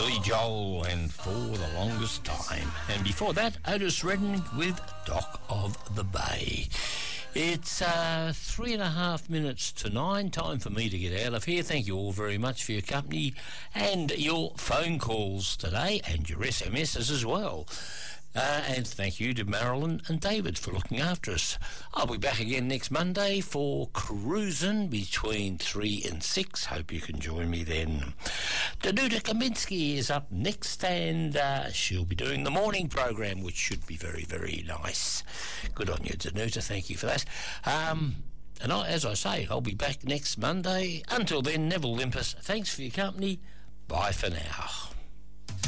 Billy Joel and For the Longest Time. And before that, Otis Redding with Dock of the Bay. It's 3.5 minutes to 9. Time for me to get out of here. Thank you all very much for your company and your phone calls today and your SMSs as well. And thank you to Marilyn and David for looking after us. I'll be back again next Monday for cruising between 3 and 6. Hope you can join me then. Danuta Kaminsky is up next, and she'll be doing the morning program, which should be very, very nice. Good on you, Danuta. Thank you for that. As I say, I'll be back next Monday. Until then, Neville Limpus, thanks for your company. Bye for now.